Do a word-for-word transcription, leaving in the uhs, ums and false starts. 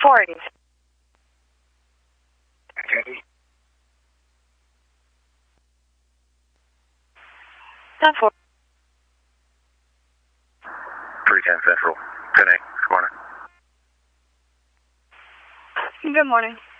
forty. Okay. ten four. three ten Central. ten eight. Good morning. Good morning.